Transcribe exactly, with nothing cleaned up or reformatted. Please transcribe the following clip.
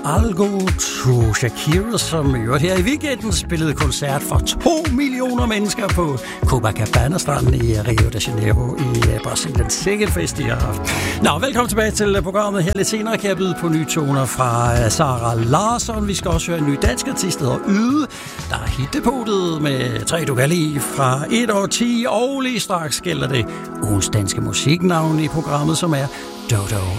Algo to Shakira, som i øvrigt her i weekenden spillede koncert for to millioner mennesker på Copacabana-stranden i Rio de Janeiro i Brasilien. Sikkert fest, de har haft. Nå, velkommen tilbage til programmet. Her lidt senere kan jeg byde på nye toner fra Sara Larsson. Vi skal også høre en ny dansk artist, der hedder Yde. Der er hitdepotet med tre du kan lide fra et år ti, og lige straks gælder det ugens danske musiknavn i programmet, som er Dodo